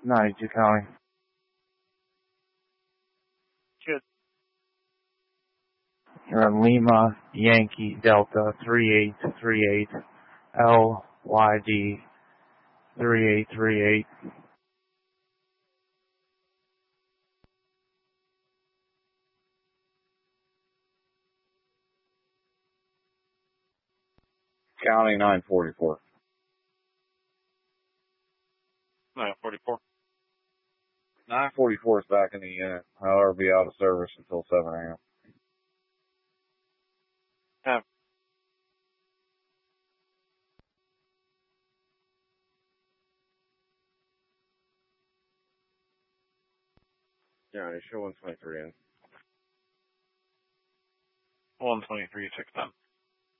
92 County. Good. Lima Yankee Delta 3838 LYD 3838. County 944. 944. 944 is back in the unit. However, be out of service until 7 a.m. Yeah. County, show 123 in. 123, 610.